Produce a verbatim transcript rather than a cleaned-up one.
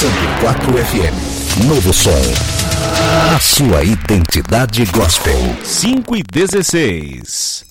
cento e quatro F M. Novo som. A sua identidade gospel. cinco e dezesseis.